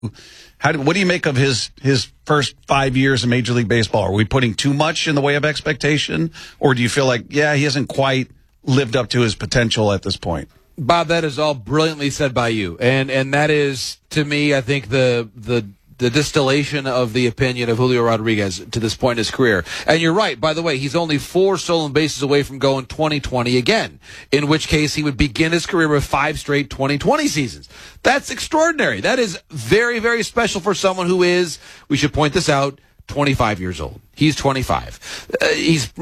What do you make of his first 5 years in Major League Baseball? Are we putting too much in the way of expectation, or do you feel like, he hasn't quite lived up to his potential at this point? Bob, that is all brilliantly said by you, and that is, to me, I think the distillation of the opinion of Julio Rodriguez to this point in his career. And you're right, by the way, he's only 4 stolen bases away from going 20-20 again, in which case he would begin his career with 5 straight 20-20 seasons. That's extraordinary. That is very, very special for someone who is, we should point this out, 25 years old. He's 25. It's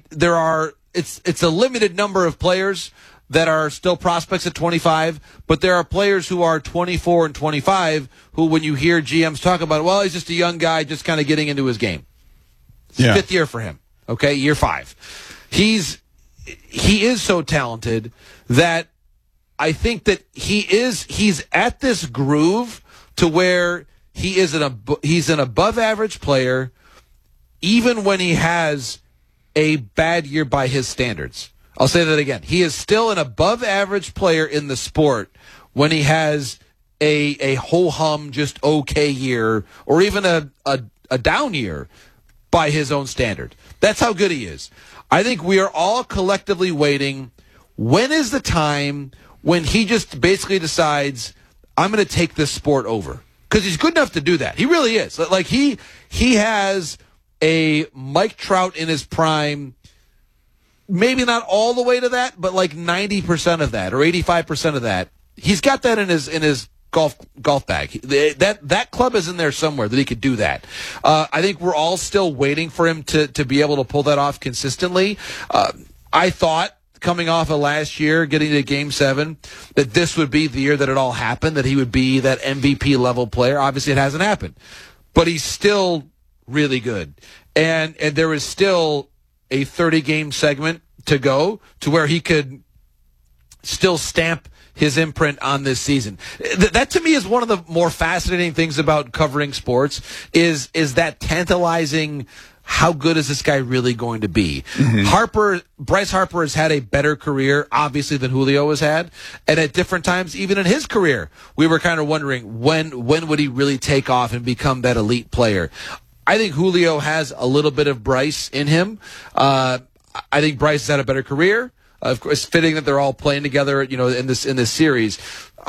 a limited number of players that are still prospects at 25, but there are players who are 24 and 25 who, when you hear GMs talk about, well, he's just a young guy just kind of getting into his game. It's 5th year for him, okay, year 5. He is so talented that I think that he's at this groove to where he's an above average player even when he has a bad year by his standards. I'll say that again. He is still an above-average player in the sport when he has a ho-hum, just okay year, or even a down year by his own standard. That's how good he is. I think we are all collectively waiting. When is the time when he just basically decides, I'm going to take this sport over? Because he's good enough to do that. He really is. Like, he has a Mike Trout in his prime. Maybe not all the way to that, but like 90% of that or 85% of that. He's got that in his golf bag. That club is in there somewhere that he could do that. I think we're all still waiting for him to be able to pull that off consistently. I thought coming off of last year, getting to Game 7, that this would be the year that it all happened, that he would be that MVP level player. Obviously, it hasn't happened, but he's still really good, and there is still a 30-game segment to go to where he could still stamp his imprint on this season. That to me is one of the more fascinating things about covering sports is that tantalizing, how good is this guy really going to be? Mm-hmm. Bryce Harper has had a better career, obviously, than Julio has had. And at different times, even in his career, we were kind of wondering when would he really take off and become that elite player? I think Julio has a little bit of Bryce in him. I think Bryce has had a better career. Of course, fitting that they're all playing together, in this series.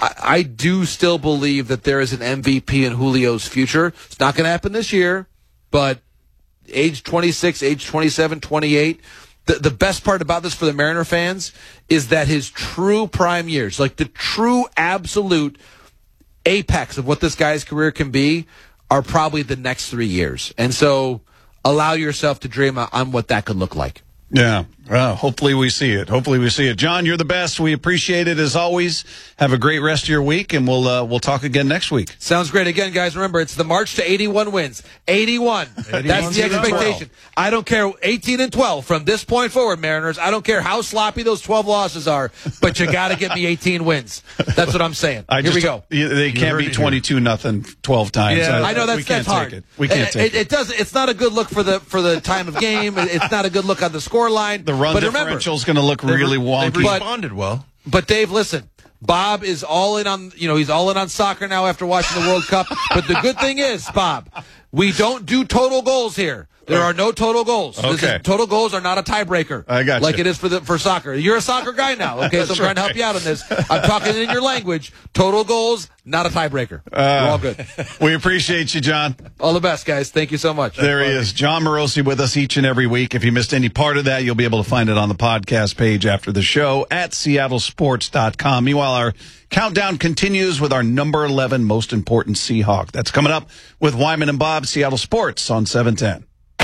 I do still believe that there is an MVP in Julio's future. It's not going to happen this year, but age 26, age 27, 28. The best part about this for the Mariner fans is that his true prime years, like the true absolute apex of what this guy's career can be, are probably the next 3 years. And so allow yourself to dream on what that could look like. Yeah. Well, hopefully we see it. John, you're the best. We appreciate it as always. Have a great rest of your week, and we'll talk again next week. Sounds great. Again, guys, remember, it's the march to 81 wins. 81. That's the expectation. I don't care, 18 and 12 from this point forward, Mariners. I don't care how sloppy those 12 losses are, but you got to get me 18 wins. That's what I'm saying. Here we go. They can't be 22-0 12 times. Yeah, I know that's hard. We can't take it. It's not a good look for the time of game. It's not a good look on the scoreline. The run differential is going to look really wonky. They responded well. But Dave, listen, Bob is all in on, he's all in on soccer now after watching the World Cup. But the good thing is, Bob, we don't do total goals here. There are no total goals. Okay. Total goals are not a tiebreaker. I got you. Like it is for soccer. You're a soccer guy now, okay? So I'm trying to help you out on this. I'm talking in your language. Total goals, not a tiebreaker. We're all good. We appreciate you, John. All the best, guys. Thank you so much. There he is, John Morosi, with us each and every week. If you missed any part of that, you'll be able to find it on the podcast page after the show at seattlesports.com. Meanwhile, our countdown continues with our number 11 most important Seahawk. That's coming up with Wyman and Bob, Seattle Sports on 710.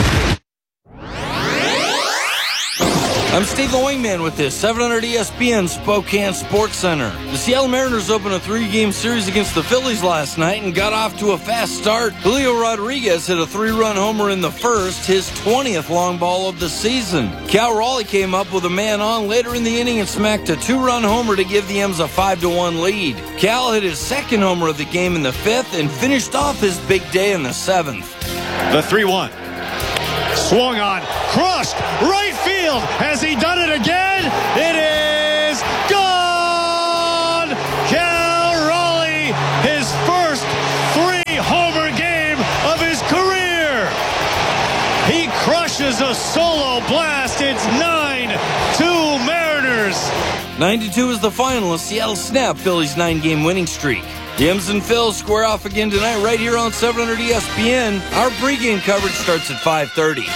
I'm Steve the Wingman with this 700 ESPN Spokane Sports Center. The Seattle Mariners opened a 3-game series against the Phillies last night and got off to a fast start. Julio Rodriguez hit a 3-run homer in the first, his 20th long ball of the season. Cal Raleigh came up with a man on later in the inning and smacked a 2-run homer to give the M's a 5-1 lead. Cal hit his second homer of the game in the 5th and finished off his big day in the 7th. The 3-1. Swung on, crushed, right field. Has he done it again? It is gone! Cal Raleigh, his first unleashes a solo blast. It's 9-2 Mariners. 92 is the final as Seattle snapped Phillies' 9-game winning streak. The M's and Phils square off again tonight right here on 700 ESPN. Our pregame coverage starts at 5:30.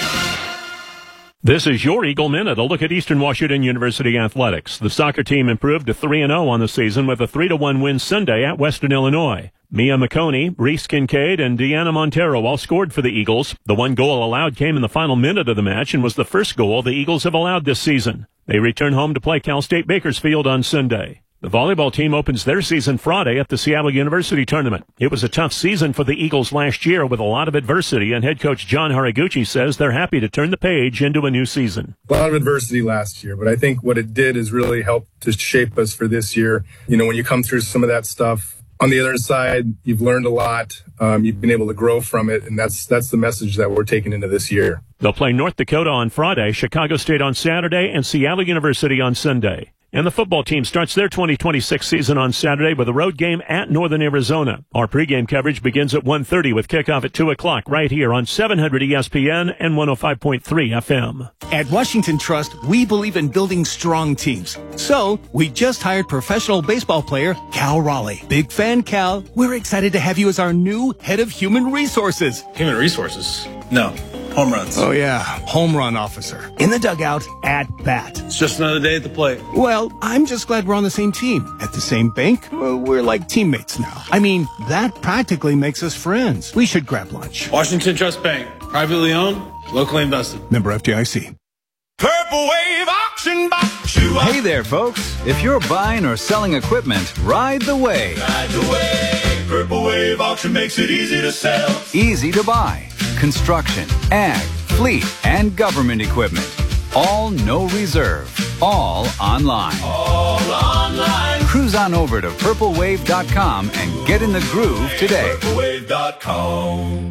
This is your Eagle Minute, a look at Eastern Washington University athletics. The soccer team improved to 3-0 on the season with a 3-1 win Sunday at Western Illinois. Mia McConey, Reese Kincaid, and Deanna Montero all scored for the Eagles. The one goal allowed came in the final minute of the match and was the first goal the Eagles have allowed this season. They return home to play Cal State Bakersfield on Sunday. The volleyball team opens their season Friday at the Seattle University Tournament. It was a tough season for the Eagles last year with a lot of adversity, and head coach John Haraguchi says they're happy to turn the page into a new season. A lot of adversity last year, but I think what it did is really help to shape us for this year. You know, when you come through some of that stuff, on the other side, you've learned a lot. You've been able to grow from it, and that's the message that we're taking into this year. They'll play North Dakota on Friday, Chicago State on Saturday, and Seattle University on Sunday. And the football team starts their 2026 season on Saturday with a road game at Northern Arizona. Our pregame coverage begins at 1:30 with kickoff at 2 o'clock right here on 700 ESPN and 105.3 FM. At Washington Trust, we believe in building strong teams. So, we just hired professional baseball player Cal Raleigh. Big fan, Cal. We're excited to have you as our new head of human resources. Human resources? No. Home runs. Oh, yeah. Home run officer. In the dugout, at bat. It's just another day at the plate. Well, I'm just glad we're on the same team. At the same bank, we're like teammates now. I mean, that practically makes us friends. We should grab lunch. Washington Trust Bank. Privately owned, locally invested. Member FDIC. Purple Wave Auction Box. Hey there, folks. If you're buying or selling equipment, ride the wave. Ride the wave. Purple Wave Auction makes it easy to sell. Easy to buy. Construction, ag, fleet, and government equipment. All no reserve. All online. All online. Cruise on over to purplewave.com and get in the groove today. Purplewave.com.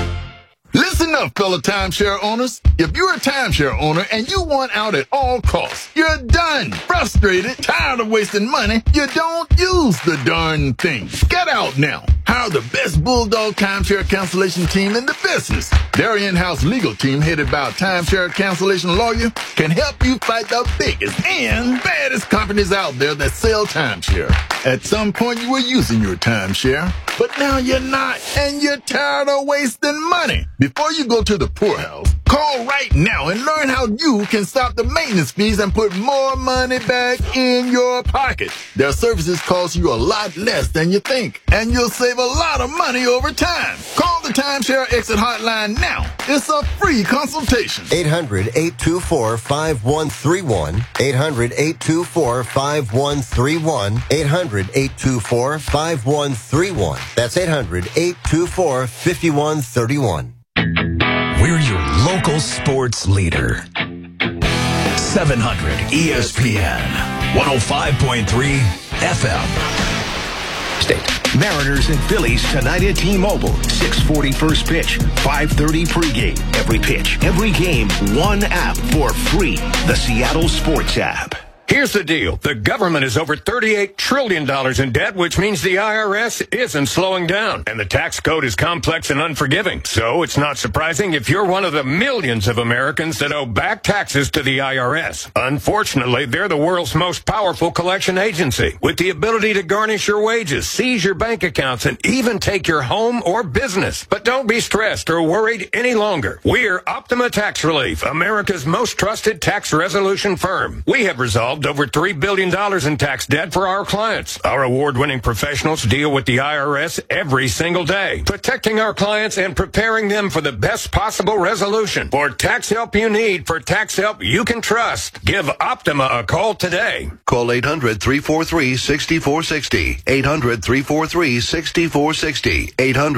Listen up, fellow timeshare owners. If you're a timeshare owner and you want out at all costs, you're done, frustrated, tired of wasting money, you don't use the darn thing. Get out now. Hire the best Bulldog timeshare cancellation team in the business. Their in-house legal team, headed by a timeshare cancellation lawyer, can help you fight the biggest and baddest companies out there that sell timeshare. At some point, you were using your timeshare, but now you're not, and you're tired of wasting money. Before you go to the poorhouse, call right now and learn how you can stop the maintenance fees and put more money back in your pocket. Their services cost you a lot less than you think, and you'll save a lot of money over time. Call the Timeshare Exit Hotline now. It's a free consultation. 800-824-5131. 800-824-5131. 800-824-5131. That's 800-824-5131. We're your local sports leader. 700 ESPN, 105.3 FM. State. Mariners and Phillies tonight at T-Mobile. 6:40 first pitch, 5:30 pregame. Every pitch, every game, one app for free. The Seattle Sports app. Here's the deal. The government is over $38 trillion in debt, which means the IRS isn't slowing down. And the tax code is complex and unforgiving. So it's not surprising if you're one of the millions of Americans that owe back taxes to the IRS. Unfortunately, they're the world's most powerful collection agency, with the ability to garnish your wages, seize your bank accounts, and even take your home or business. But don't be stressed or worried any longer. We're Optima Tax Relief, America's most trusted tax resolution firm. We have resolved over $3 billion in tax debt for our clients. Our award-winning professionals deal with the IRS every single day, protecting our clients and preparing them for the best possible resolution. For tax help you need, for tax help you can trust, give Optima a call today. Call 800-343-6460. 800-343-6460.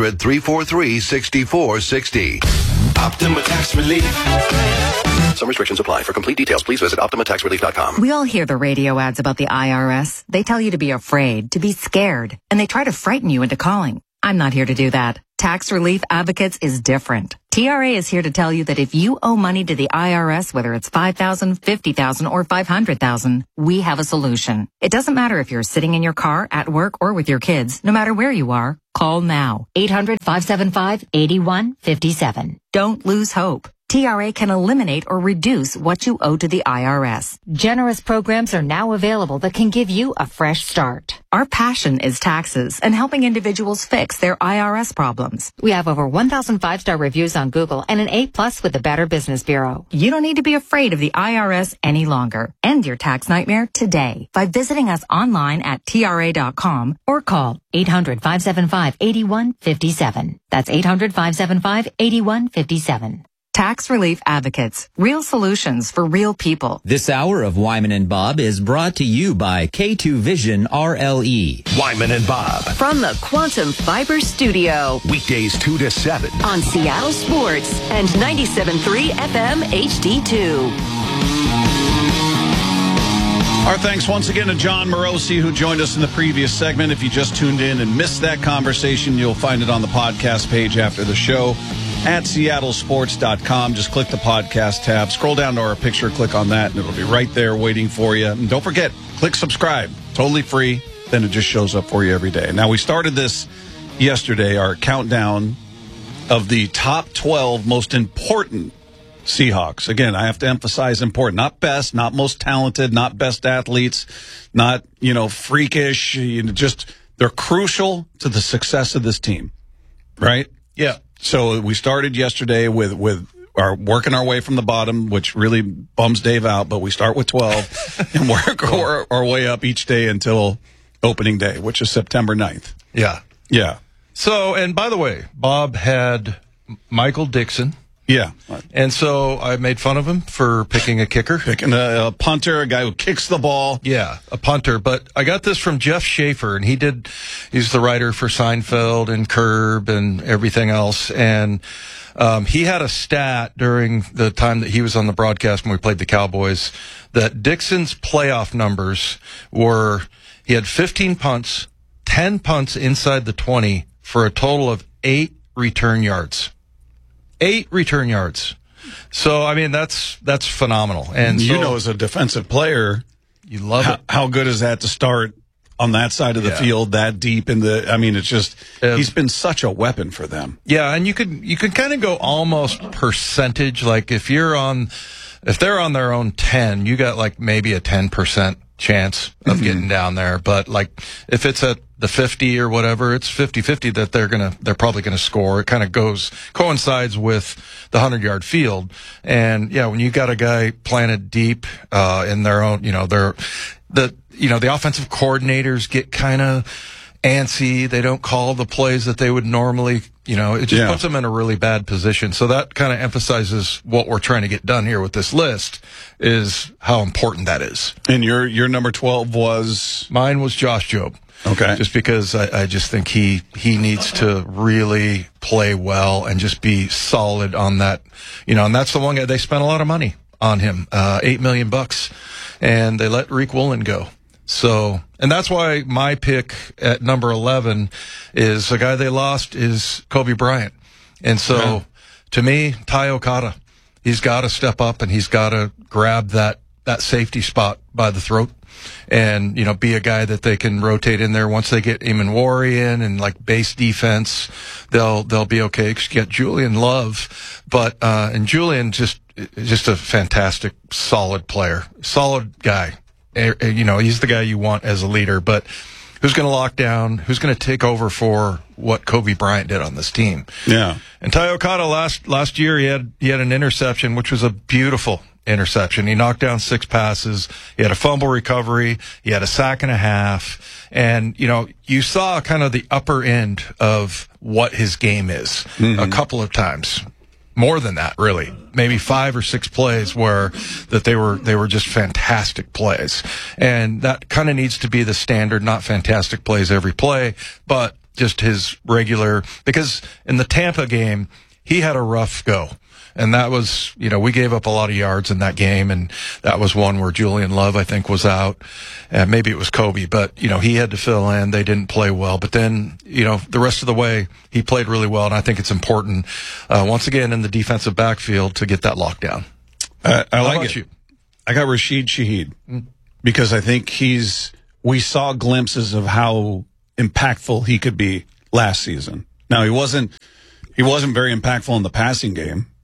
800-343-6460. Optima Tax Relief. Some restrictions apply. For complete details, please visit OptimaTaxRelief.com. We all hear the radio ads about the IRS. They tell you to be afraid, to be scared, and they try to frighten you into calling. I'm not here to do that. Tax Relief Advocates is different. TRA is here to tell you that if you owe money to the IRS, whether it's $5,000, $50,000, or $500,000, we have a solution. It doesn't matter if you're sitting in your car, at work, or with your kids. No matter where you are, call now. 800-575-8157. Don't lose hope. TRA can eliminate or reduce what you owe to the IRS. Generous programs are now available that can give you a fresh start. Our passion is taxes and helping individuals fix their IRS problems. We have over 1,000 5-star reviews on Google and an A+ with the Better Business Bureau. You don't need to be afraid of the IRS any longer. End your tax nightmare today by visiting us online at TRA.com or call 800-575-8157. That's 800-575-8157. Tax Relief Advocates. Real solutions for real people. This hour of Wyman and Bob is brought to you by K2 Vision RLE. Wyman and Bob. From the Quantum Fiber Studio. Weekdays 2 to 7. On Seattle Sports and 97.3 FM HD2. Our thanks once again to John Morosi, who joined us in the previous segment. If you just tuned in and missed that conversation, you'll find it on the podcast page after the show at seattlesports.com. Just click the podcast tab, scroll down to our picture, click on that, and it'll be right there waiting for you. And don't forget, click subscribe. Totally free. Then it just shows up for you every day. Now, we started this yesterday, our countdown of the top 12 most important Seahawks. Again, I have to emphasize important. Not best, not most talented, not best athletes, not, freakish. Just they're crucial to the success of this team, right? Yeah. So we started yesterday with our working our way from the bottom, which really bums Dave out, but we start with 12 and work our way up each day until opening day, which is September 9th. Yeah. Yeah. So, and by the way, Bob had Michael Dixon. Yeah. And so I made fun of him for picking a kicker. Picking a punter, a guy who kicks the ball. Yeah, a punter. But I got this from Jeff Schaefer, and he's the writer for Seinfeld and Curb and everything else. And he had a stat during the time that he was on the broadcast when we played the Cowboys that Dixon's playoff numbers were, he had 15 punts, 10 punts inside the 20 for a total of 8 return yards. 8 return yards. So, I mean, that's phenomenal. And so, as a defensive player, you love it. How good is that to start on that side of the field, that deep in the, it's just, he's been such a weapon for them. Yeah. And you could kind of go almost percentage. Like if they're on their own 10, you got like maybe a 10% chance of getting down there. But like if it's at the 50 or whatever, it's 50-50 that they're probably gonna score. It kind of coincides with the 100-yard field. And yeah, when you got a guy planted deep, in their own, the offensive coordinators get kind of antsy. They don't call the plays that they would normally, it just puts them in a really bad position. So that kind of emphasizes what we're trying to get done here with this list is how important that is. And your number 12 was? Mine was Josh Jobe. Okay. Just because I just think he needs to really play well and just be solid on that, and that's the one guy, they spent a lot of money on him, $8 million, and they let Rick Woolen go. So, and that's why my pick at number 11 is a guy they lost is Kobe Bryant. And so to me, Ty Okada, he's got to step up and he's got to grab that safety spot by the throat and, be a guy that they can rotate in there. Once they get Eamon Wari in and like base defense, they'll be okay. Get Julian Love, but, and Julian just a fantastic, solid player, solid guy. He's the guy you want as a leader, but who's going to lock down? Who's going to take over for what Kobe Bryant did on this team? Yeah. And Ty Okada last year, he had an interception, which was a beautiful interception. He knocked down 6 passes. He had a fumble recovery. He had a sack and a half. And, you saw kind of the upper end of what his game is a couple of times. More than that, really. Maybe 5 or 6 plays that they were just fantastic plays. And that kind of needs to be the standard, not fantastic plays every play, but just his regular, because in the Tampa game, he had a rough go. And that was, we gave up a lot of yards in that game, and that was one where Julian Love, I think, was out. And maybe it was Kobe, but, he had to fill in. They didn't play well. But then, the rest of the way, he played really well, and I think it's important, once again, in the defensive backfield to get that lockdown. I like it. I got Rashid Shaheed because I think we saw glimpses of how impactful he could be last season. Now, he wasn't very impactful in the passing game.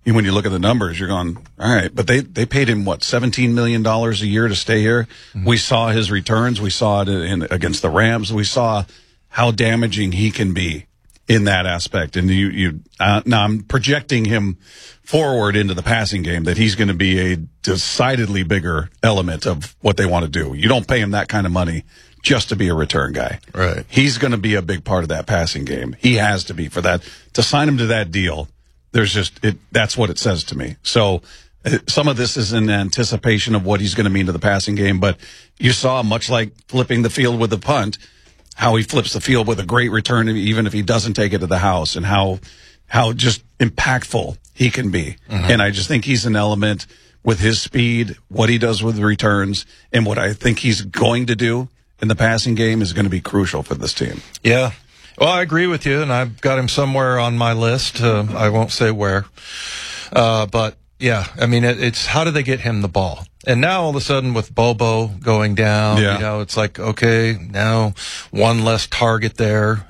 when you look at the numbers, you're going, all right, but they paid him what, $17 million a year to stay here. Mm-hmm. We saw his returns. We saw it against the Rams. We saw how damaging he can be in that aspect. And now I'm projecting him forward into the passing game, that he's going to be a decidedly bigger element of what they want to do. You don't pay him that kind of money just to be a return guy. Right. He's going to be a big part of that passing game. He has to be for that. To sign him to that deal, that's what it says to me. So some of this is in anticipation of what he's going to mean to the passing game, but you saw, much like flipping the field with the punt, how he flips the field with a great return, even if he doesn't take it to the house, and how just impactful he can be. Mm-hmm. And I just think he's an element with his speed, what he does with the returns, and what I think he's going to do in the passing game is going to be crucial for this team. Yeah. Well, I agree with you, and I've got him somewhere on my list. I won't say where. But, yeah, I mean, it's how do they get him the ball? And now, all of a sudden, with Bobo going down, it's like, okay, now one less target there.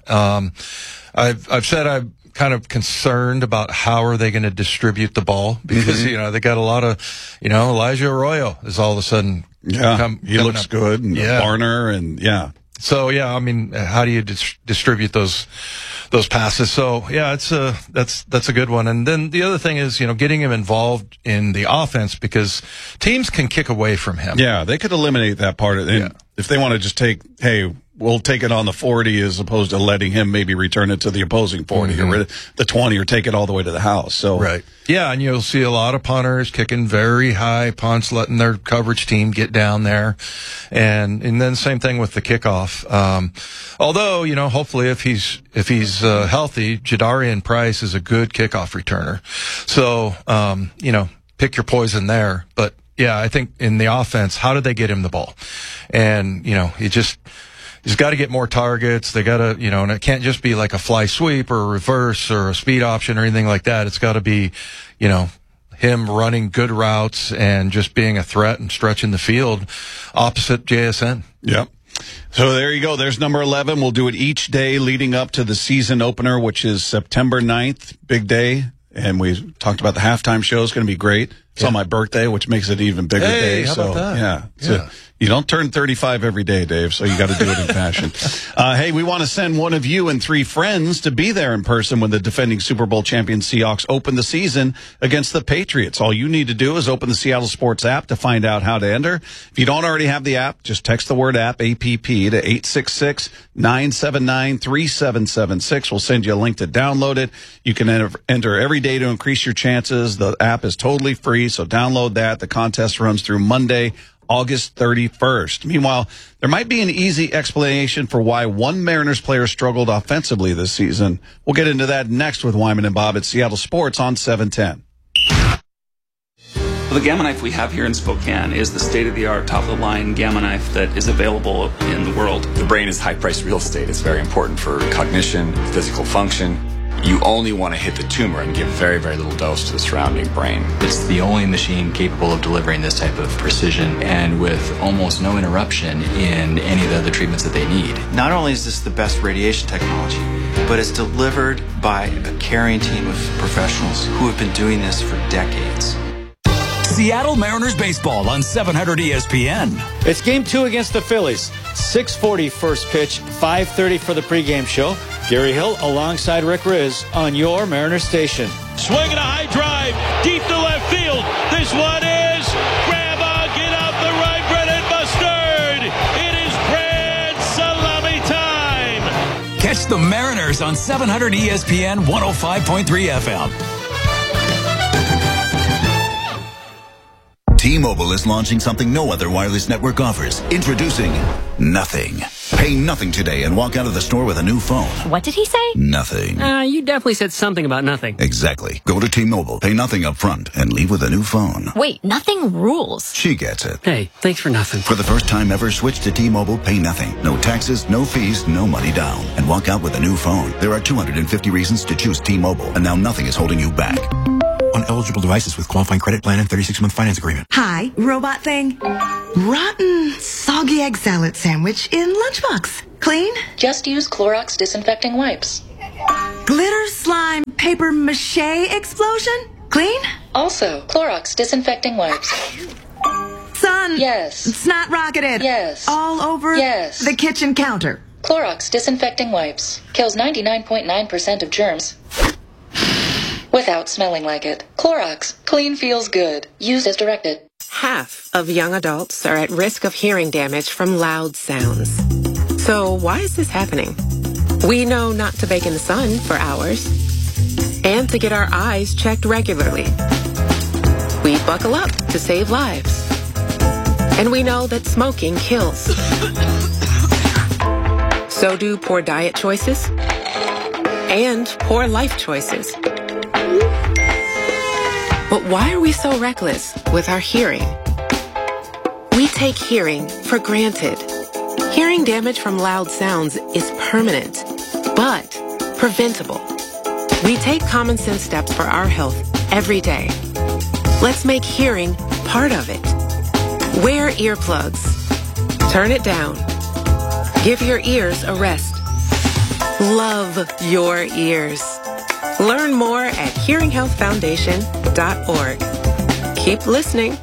I've said I'm kind of concerned about how are they going to distribute the ball, because, they got a lot of, Elijah Arroyo is all of a sudden. Yeah, he looks good, and Barner, and So, I mean, how do you distribute those passes? So, that's a good one. And then the other thing is, getting him involved in the offense, because teams can kick away from him. Yeah, they could eliminate that part of it. If they want to just we'll take it on the 40 as opposed to letting him maybe return it to the opposing 40 or the 20, or take it all the way to the house. So right. Yeah, and you'll see a lot of punters kicking very high punts, letting their coverage team get down there. And then same thing with the kickoff. Although, hopefully if he's healthy, Jadarian Price is a good kickoff returner. So, pick your poison there. But yeah, I think in the offense, how do they get him the ball? And, he's got to get more targets. They got to, and it can't just be like a fly sweep or a reverse or a speed option or anything like that. It's got to be, him running good routes and just being a threat and stretching the field opposite JSN. Yep. So there you go. There's number 11. We'll do it each day leading up to the season opener, which is September 9th. Big day. And we talked about the halftime show. It's going to be great. It's on my birthday, which makes it an even bigger day. How about that? So you don't turn 35 every day, Dave, so you got to do it in fashion. Hey, we want to send one of you and 3 friends to be there in person when the defending Super Bowl champion Seahawks open the season against the Patriots. All you need to do is open the Seattle Sports app to find out how to enter. If you don't already have the app, just text the word app, APP, to 866-979-3776. We'll send you a link to download it. You can enter every day to increase your chances. The app is totally free, so download that. The contest runs through Monday, August 31st. Meanwhile, there might be an easy explanation for why one Mariners player struggled offensively this season. We'll get into that next with Wyman and Bob at Seattle Sports on 710. The Gamma knife we have here in Spokane is the state-of-the-art, top-of-the-line Gamma knife that is available in the world. The brain is high-priced real estate. It's very important for cognition, physical function. You only want to hit the tumor and give very, very little dose to the surrounding brain. It's the only machine capable of delivering this type of precision and with almost no interruption in any of the other treatments that they need. Not only is this the best radiation technology, but it's delivered by a caring team of professionals who have been doing this for decades. Seattle Mariners baseball on 700 ESPN. It's game 2 against the Phillies. 6:40 first pitch, 5:30 for the pregame show. Gary Hill alongside Rick Riz on your Mariners station. Swinging a high drive deep to left field. This one is grab on, get out the right, Brennan Mustard. It is grand salami time. Catch the Mariners on 700 ESPN 105.3 FM. T-Mobile is launching something no other wireless network offers. Introducing Nothing. Pay nothing today and walk out of the store with a new phone. What did he say? Nothing. You definitely said something about nothing. Exactly. Go to T-Mobile, pay nothing up front, and leave with a new phone. Wait, nothing rules. She gets it. Hey, thanks for nothing. For the first time ever, switch to T-Mobile, pay nothing. No taxes, no fees, no money down. And walk out with a new phone. There are 250 reasons to choose T-Mobile, and now nothing is holding you back. On eligible devices with qualifying credit plan and 36-month finance agreement. Hi, robot thing. Rotten, soggy egg salad sandwich in lunchbox. Clean? Just use Clorox disinfecting wipes. Glitter slime paper mache explosion? Clean? Also, Clorox disinfecting wipes. Son. Yes. It's not rocketed. Yes. All over Yes. the kitchen counter. Clorox disinfecting wipes. Kills 99.9% of germs without smelling like it. Clorox. Clean feels good. Used as directed. Half of young adults are at risk of hearing damage from loud sounds. So why is this happening? We know not to bake in the sun for hours and to get our eyes checked regularly. We buckle up to save lives. And we know that smoking kills. So do poor diet choices and poor life choices. But why are we so reckless with our hearing? We take hearing for granted. Hearing damage from loud sounds is permanent, but preventable. We take common sense steps for our health every day. Let's make hearing part of it. Wear earplugs. Turn it down. Give your ears a rest. Love your ears. Learn more at hearinghealthfoundation.org. Keep listening.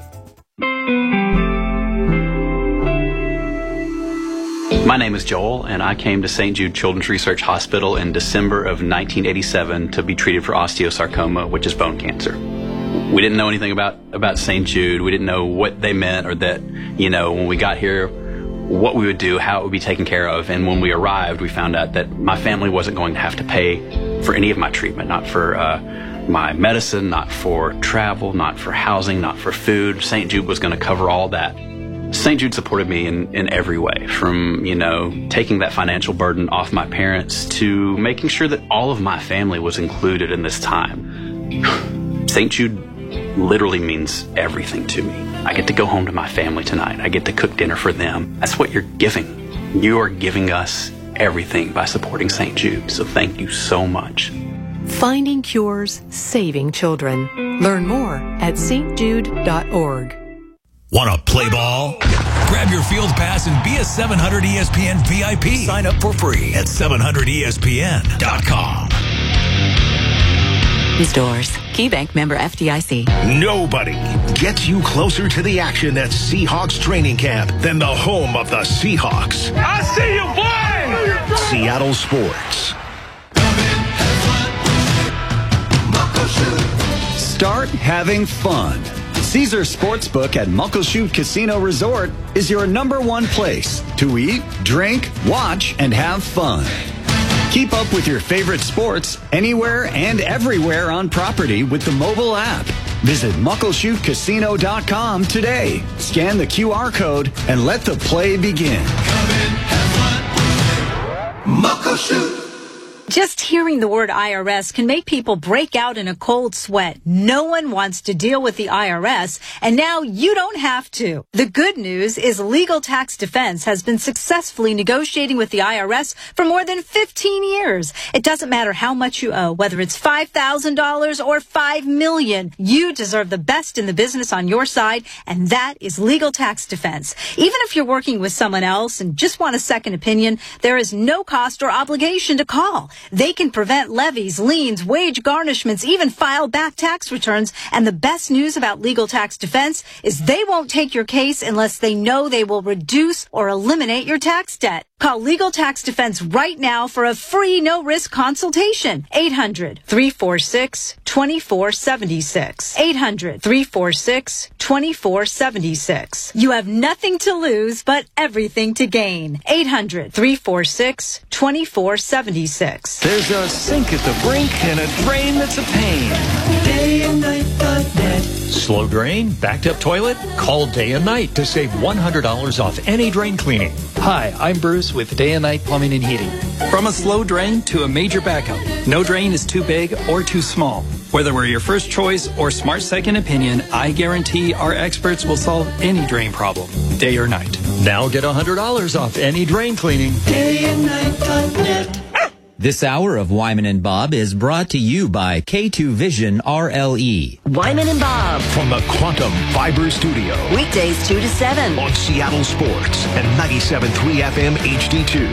My name is Joel, and I came to St. Jude Children's Research Hospital in December of 1987 to be treated for osteosarcoma, which is bone cancer. We didn't know anything about St. Jude. We didn't know what they meant or that, when we got here, what we would do, how it would be taken care of. And when we arrived, we found out that my family wasn't going to have to pay for any of my treatment, not for my medicine, not for travel, not for housing, not for food. St. Jude was going to cover all that. St. Jude supported me in every way, from, taking that financial burden off my parents to making sure that all of my family was included in this time. St. Jude literally means everything to me. I get to go home to my family tonight. I get to cook dinner for them. That's what you're giving. You are giving us everything by supporting St. Jude. So thank you so much. Finding cures, saving children. Learn more at stjude.org. Want to play ball? Grab your field pass and be a 700 ESPN VIP. Sign up for free at 700ESPN.com. Stores. KeyBank member FDIC. Nobody gets you closer to the action at Seahawks training camp than the home of the Seahawks. I see you, boy! Seattle Sports. Start having fun. Caesars Sportsbook at Muckleshoot Casino Resort is your #1 place to eat, drink, watch, and have fun. Keep up with your favorite sports anywhere and everywhere on property with the mobile app. Visit MuckleshootCasino.com today. Scan the QR code and let the play begin. Muckleshoot. Just hearing the word IRS can make people break out in a cold sweat. No one wants to deal with the IRS, and now you don't have to. The good news is Legal Tax Defense has been successfully negotiating with the IRS for more than 15 years. It doesn't matter how much you owe, whether it's $5,000 or $5 million. You deserve the best in the business on your side, and that is Legal Tax Defense. Even if you're working with someone else and just want a second opinion, there is no cost or obligation to call. They can prevent levies, liens, wage garnishments, even file back tax returns. And the best news about Legal Tax Defense is they won't take your case unless they know they will reduce or eliminate your tax debt. Call Legal Tax Defense right now for a free no-risk consultation. 800-346-2476. 800-346-2476. You have nothing to lose but everything to gain. 800-346-2476. There's a sink at the brink and a drain that's a pain. DayandNight.net. Slow drain? Backed up toilet? Call Day and Night to save $100 off any drain cleaning. Hi, I'm Bruce with Day and Night Plumbing and Heating. From a slow drain to a major backup, no drain is too big or too small. Whether we're your first choice or smart second opinion, I guarantee our experts will solve any drain problem, day or night. Now get $100 off any drain cleaning. DayandNight.net. This hour of Wyman and Bob is brought to you by K2 Vision RLE. Wyman and Bob. From the Quantum Fiber Studio. Weekdays 2 to 7. On Seattle Sports and 97.3 FM HD2.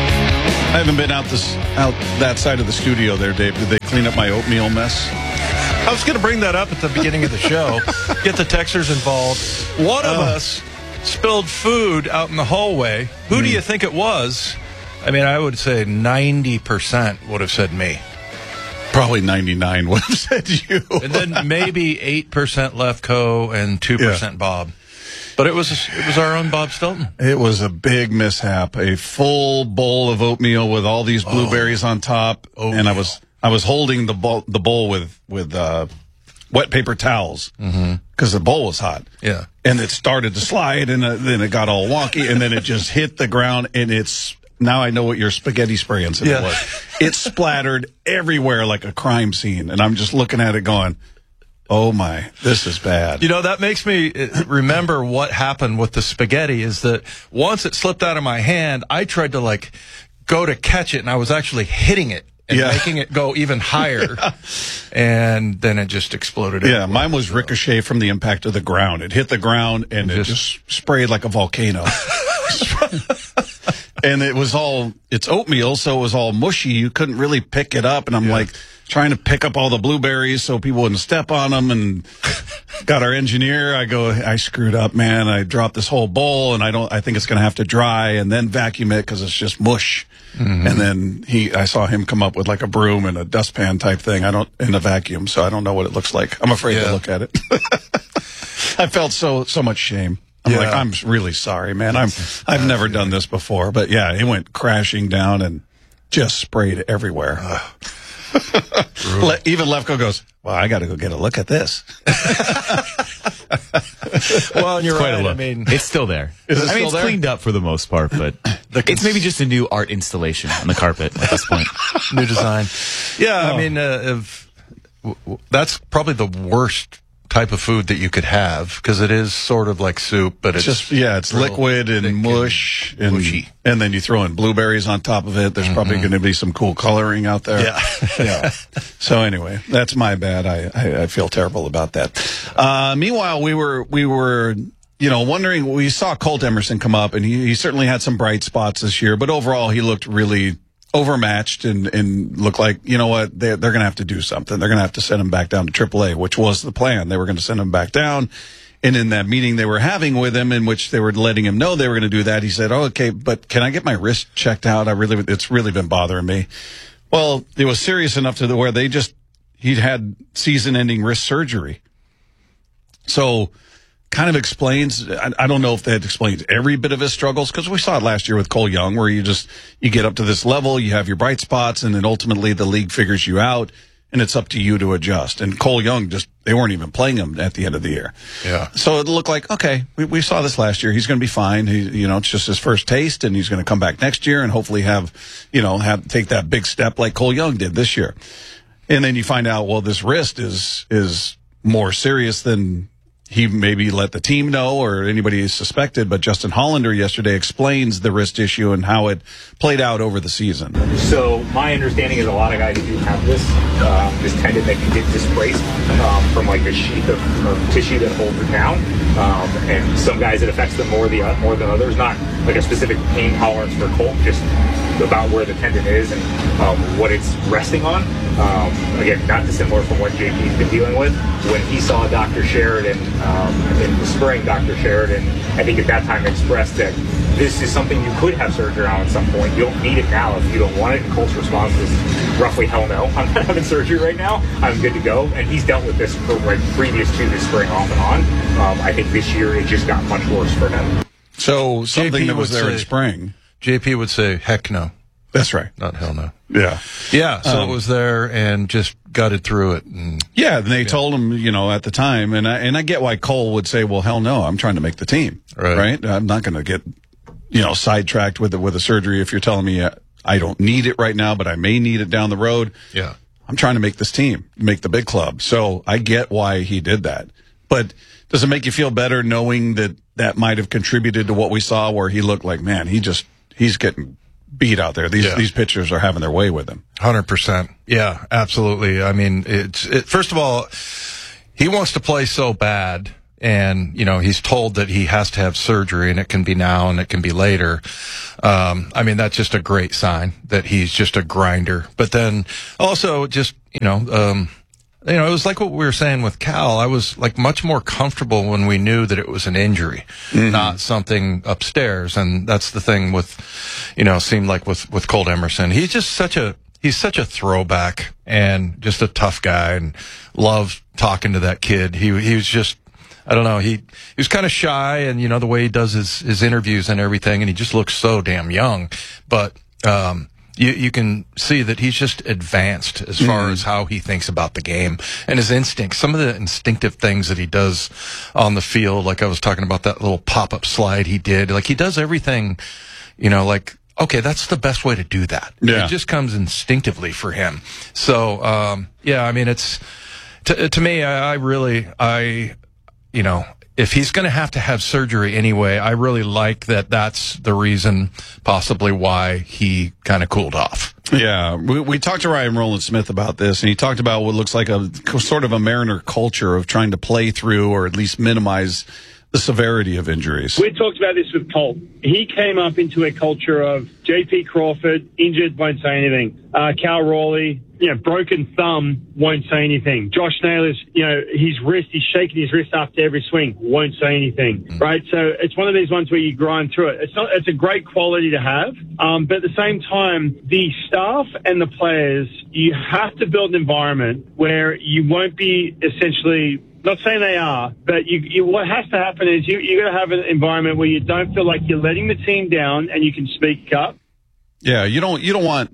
I haven't been out that side of the studio there, Dave. Did they clean up my oatmeal mess? I was going to bring that up at the beginning of the show. Get the texters involved. One of us spilled food out in the hallway. Who do you think it was? I mean, I would say 90% would have said me. Probably 99 would have said you. And then maybe 8% Lefko and 2% Bob. But it was our own Bob Stilton. It was a big mishap. A full bowl of oatmeal with all these blueberries on top, and I was holding the bowl with wet paper towels because the bowl was hot. Yeah, and it started to slide, and then it got all wonky, and then it just hit the ground, and now I know what your spaghetti spray incident was. It splattered everywhere like a crime scene, and I'm just looking at it going, oh my, this is bad. You know, that makes me remember what happened with the spaghetti is that once it slipped out of my hand, I tried to go to catch it, and I was actually hitting it and making it go even higher. And then it just exploded. Yeah, mine was ricochet from the impact of the ground. It hit the ground and it just sprayed like a volcano. And it's oatmeal, so it was all mushy. You couldn't really pick it up. And I'm trying to pick up all the blueberries so people wouldn't step on them, and got our engineer. I screwed up, man. I dropped this whole bowl, and I think it's going to have to dry and then vacuum it because it's just mush. And then I saw him come up with like a broom and a dustpan type thing. In a vacuum, so I don't know what it looks like. I'm afraid to look at it. I felt so much shame. I'm really sorry, man. I've never done this before, but yeah, it went crashing down and just sprayed everywhere. Even Lefko goes, well, I got to go get a look at this. Well, you're quite right. A look. I mean, it's still there. It's cleaned up for the most part, but it's maybe just a new art installation on the carpet at this point. New design. Yeah, I mean, that's probably the worst type of food that you could have because it is sort of like soup, but it's it's liquid and mush and mushy. And then you throw in blueberries on top of it. There's probably going to be some cool coloring out there. Yeah. So anyway, that's my bad. I feel terrible about that. Meanwhile, we were wondering. We saw Colt Emerson come up, and he certainly had some bright spots this year, but overall he looked really overmatched and looked like, you know what, they're going to have to do something. They're going to have to send him back down to AAA, which was the plan. They were going to send him back down. And in that meeting they were having with him, in which they were letting him know they were going to do that, he said, okay, but can I get my wrist checked out? It's really been bothering me. Well, it was serious enough to where he'd had season-ending wrist surgery. So kind of explains, I don't know if that explains every bit of his struggles, because we saw it last year with Cole Young, where you get up to this level, you have your bright spots, and then ultimately the league figures you out, and it's up to you to adjust. And Cole Young, they weren't even playing him at the end of the year. Yeah. So it looked like, okay, we saw this last year. He's going to be fine. It's just his first taste, and he's going to come back next year and hopefully take that big step like Cole Young did this year. And then you find out, well, this wrist is more serious than he maybe let the team know or anybody suspected, but Justin Hollander yesterday explains the wrist issue and how it played out over the season. So my understanding is a lot of guys do have this tendon that can get displaced from like a sheath of tissue that holds it down, and some guys it affects them more than others. Not like a specific pain tolerance for Colt, just about where the tendon is and what it's resting on. Again, not dissimilar from what JP's been dealing with. When he saw Dr. Sheridan in the spring, Dr. Sheridan, I think at that time expressed that this is something you could have surgery on at some point. You don't need it now if you don't want it. And Colt's response was roughly, hell no, I'm not having surgery right now. I'm good to go. And he's dealt with this for previous to this spring off and on. I think this year it just got much worse for him. So something that was there in spring. JP would say, heck no. That's right. Not hell no. Yeah. Yeah, so it was there and just gutted through it. And they told him, at the time, and I get why Cole would say, well, hell no, I'm trying to make the team. Right? I'm not going to get, sidetracked with a surgery if you're telling me I don't need it right now, but I may need it down the road. Yeah. I'm trying to make this team, make the big club. So I get why he did that. But does it make you feel better knowing that might have contributed to what we saw where he looked like, man, he's getting beat out there. These pitchers are having their way with him. 100%. Yeah, absolutely. I mean, first of all, he wants to play so bad, and he's told that he has to have surgery, and it can be now and it can be later. I mean, that's just a great sign that he's just a grinder. But then also just you know, it was like what we were saying with Cal. I was like much more comfortable when we knew that it was an injury, not something upstairs. And that's the thing with, you know, seemed like with Colt Emerson. He's just such a throwback and just a tough guy, and loved talking to that kid. He was just, I don't know, he was kind of shy, and you know, the way he does his interviews and everything, and he just looks so damn young. But, you can see that he's just advanced as far as how he thinks about the game and his instincts. Some of the instinctive things that he does on the field, like I was talking about that little pop-up slide he did. Like, he does everything, you know, like, okay, that's the best way to do that. Yeah. It just comes instinctively for him. So, yeah, I mean, it's, to me, I you know, if he's going to have surgery anyway, I really like that that's the reason possibly why he kind of cooled off. Yeah, we talked to Ryan Rowland-Smith about this, and he talked about what looks like a sort of a Mariner culture of trying to play through or at least minimize the severity of injuries. We talked about this with Colt. He came up into a culture of J.P. Crawford, injured, won't say anything. Cal Raleigh, you know, broken thumb, won't say anything. Josh Naylor's, you know, his wrist, he's shaking his wrist after every swing, won't say anything, right? So it's one of these ones where you grind through it. It's a great quality to have, but at the same time, the staff and the players, you have to build an environment where you won't be essentially, not saying they are, but what has to happen is you're going to have an environment where you don't feel like you're letting the team down and you can speak up. Yeah, you don't want.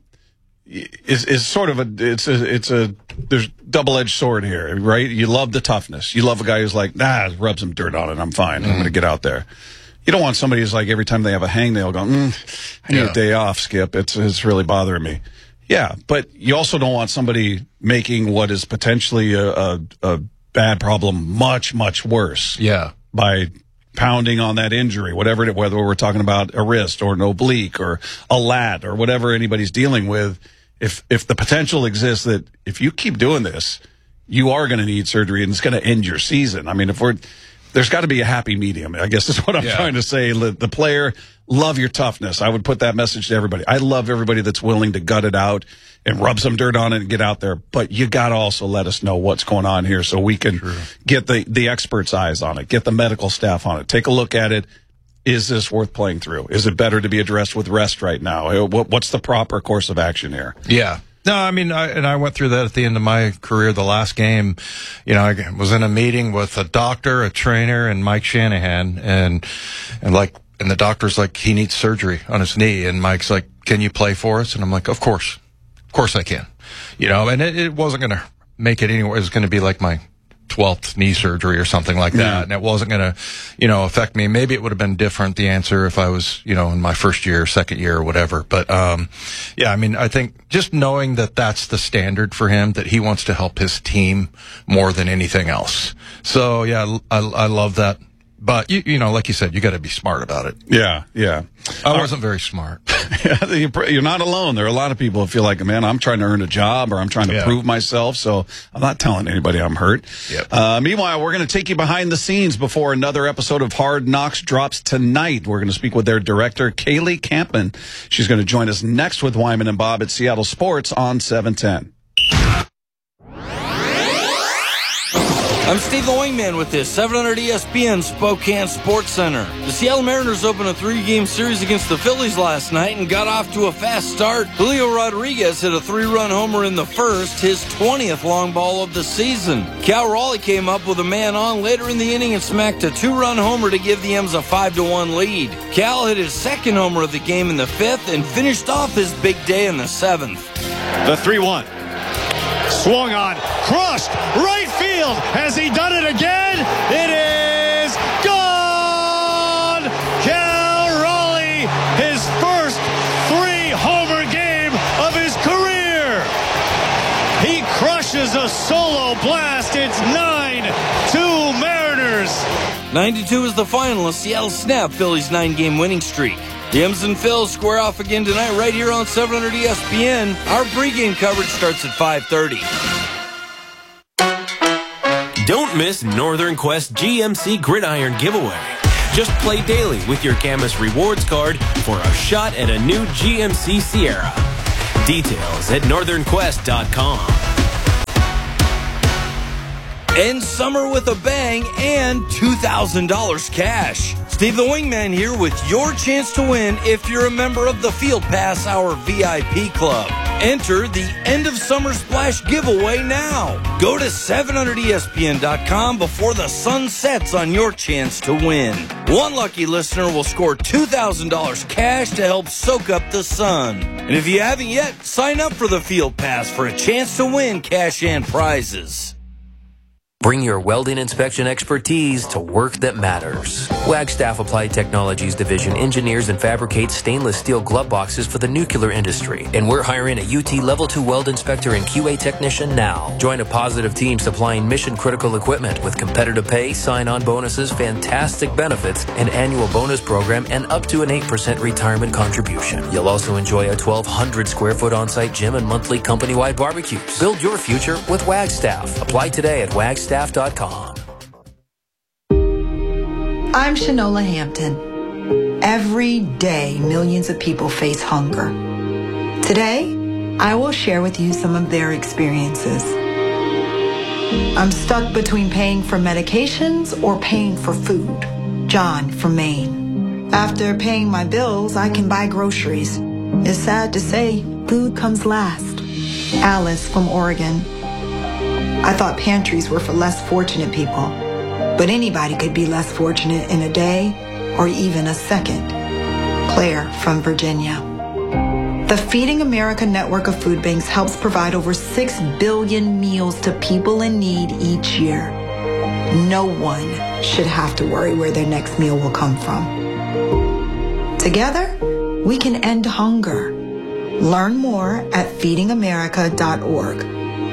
It's sort of there's double-edged sword here, right? You love the toughness. You love a guy who's like, rub some dirt on it, I'm fine. I'm going to get out there. You don't want somebody who's like, every time they have a hang, they'll go, I need a day off, Skip. It's really bothering me. Yeah, but you also don't want somebody making what is potentially a bad problem much, much worse. Yeah. By pounding on that injury, whether we're talking about a wrist or an oblique or a lat or whatever anybody's dealing with. If the potential exists that if you keep doing this, you are going to need surgery and it's going to end your season. I mean, there's got to be a happy medium, I guess is what I'm trying to say. The player, love your toughness. I would put that message to everybody. I love everybody that's willing to gut it out and rub some dirt on it and get out there. But you got to also let us know what's going on here so we can get the experts' eyes on it, get the medical staff on it, take a look at it. Is this worth playing through? Is it better to be addressed with rest right now? What's the proper course of action here? Yeah. No, I mean, I went through that at the end of my career. The last game, you know, I was in a meeting with a doctor, a trainer, and Mike Shanahan, and the doctor's like, he needs surgery on his knee, and Mike's like, can you play for us? And I'm like, of course I can. You know, and it wasn't going to make it anywhere. It was going to be like my 12th knee surgery or something like that. And it wasn't going to, you know, affect me. Maybe it would have been different, the answer, if I was, you know, in my first year, second year, or whatever. But, yeah, I mean, I think just knowing that that's the standard for him, that he wants to help his team more than anything else. So, yeah, I love that. But, you know, like you said, you got to be smart about it. Yeah, yeah. I wasn't very smart. You're not alone. There are a lot of people who feel like, man, I'm trying to earn a job or I'm trying to prove myself, so I'm not telling anybody I'm hurt. Yep. Meanwhile, we're going to take you behind the scenes before another episode of Hard Knocks drops tonight. We're going to speak with their director, Kaylee Campman. She's going to join us next with Wyman and Bob at Seattle Sports on 710. I'm Steve the Wingman with this 700 ESPN Spokane Sports Center. The Seattle Mariners opened a 3-game series against the Phillies last night and got off to a fast start. Julio Rodriguez hit a 3-run homer in the first, his 20th long ball of the season. Cal Raleigh came up with a man on later in the inning and smacked a 2-run homer to give the M's a 5-1 lead. Cal hit his second homer of the game in the 5th and finished off his big day in the 7th. The 3-1. Swung on, crushed, right field. Has he done it again? It is gone! Cal Raleigh, his first 3-homer game of his career. He crushes a solo blast. It's 9-2 Mariners. 92 is the final as Seattle snapped Phillies' 9-game winning streak. The M's and Phils square off again tonight right here on 700 ESPN. Our pregame coverage starts at 5:30. Don't miss Northern Quest GMC Gridiron giveaway. Just play daily with your Camus Rewards card for a shot at a new GMC Sierra. Details at northernquest.com. End summer with a bang and $2,000 cash. Steve the Wingman here with your chance to win if you're a member of the Field Pass Hour VIP Club. Enter the End of Summer Splash giveaway now. Go to 700ESPN.com before the sun sets on your chance to win. One lucky listener will score $2,000 cash to help soak up the sun. And if you haven't yet, sign up for the Field Pass for a chance to win cash and prizes. Bring your welding inspection expertise to work that matters. Wagstaff Applied Technologies Division engineers and fabricates stainless steel glove boxes for the nuclear industry. And we're hiring a UT Level 2 weld inspector and QA technician now. Join a positive team supplying mission-critical equipment with competitive pay, sign-on bonuses, fantastic benefits, an annual bonus program, and up to an 8% retirement contribution. You'll also enjoy a 1,200-square-foot on-site gym and monthly company-wide barbecues. Build your future with Wagstaff. Apply today at wagstaff.com. I'm Shanola Hampton. Every day, millions of people face hunger. Today, I will share with you some of their experiences. I'm stuck between paying for medications or paying for food. John from Maine. After paying my bills, I can buy groceries. It's sad to say, food comes last. Alice from Oregon. I thought pantries were for less fortunate people, but anybody could be less fortunate in a day or even a second. Claire from Virginia. The Feeding America network of food banks helps provide over 6 billion meals to people in need each year. No one should have to worry where their next meal will come from. Together, we can end hunger. Learn more at feedingamerica.org.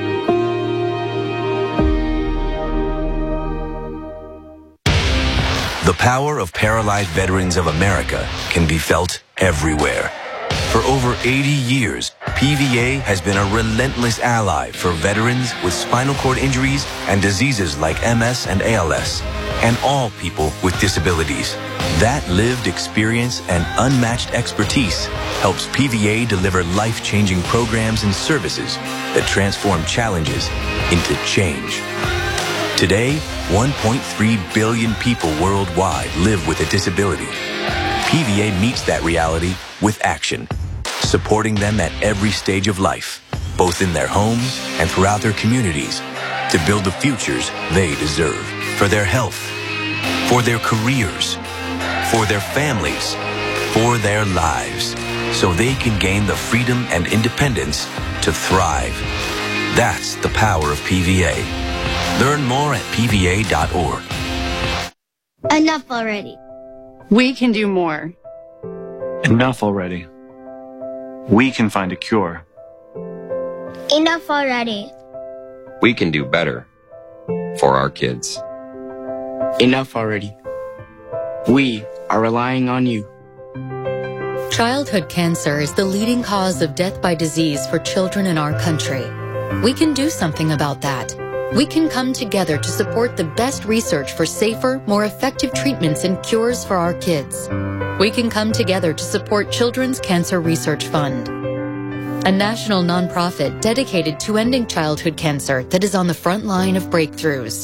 The power of Paralyzed Veterans of America can be felt everywhere. For over 80 years, PVA has been a relentless ally for veterans with spinal cord injuries and diseases like MS and ALS, and all people with disabilities. That lived experience and unmatched expertise helps PVA deliver life-changing programs and services that transform challenges into change. Today, 1.3 billion people worldwide live with a disability. PVA meets that reality with action, supporting them at every stage of life, both in their homes and throughout their communities, to build the futures they deserve for their health, for their careers, for their families, for their lives, so they can gain the freedom and independence to thrive. That's the power of PVA. Learn more at pva.org. Enough already. We can do more. Enough already. We can find a cure. Enough already. We can do better for our kids. Enough already. We are relying on you. Childhood cancer is the leading cause of death by disease for children in our country. We can do something about that. We can come together to support the best research for safer, more effective treatments and cures for our kids. We can come together to support Children's Cancer Research Fund, a national nonprofit dedicated to ending childhood cancer that is on the front line of breakthroughs.